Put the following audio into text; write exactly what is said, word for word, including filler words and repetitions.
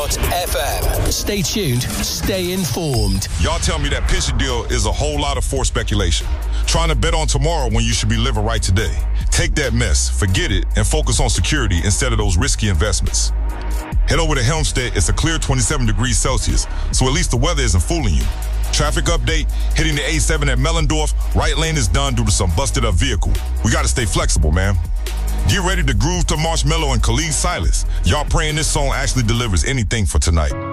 dot f m. Stay tuned, stay informed. Y'all tell me that pitcher deal is a whole lot of forced speculation. Trying to bet on tomorrow when you should be living right today. Take that mess, forget it, and focus on security instead of those risky investments. Head over to Helmstead. It's a clear twenty-seven degrees Celsius, so at least the weather isn't fooling you. Traffic update, hitting the A seven at Mellendorf. Right lane is done due to some busted up vehicle. We got to stay flexible, man. Get ready to groove to Marshmello and Khalid Silas. Y'all praying this song actually delivers anything for tonight.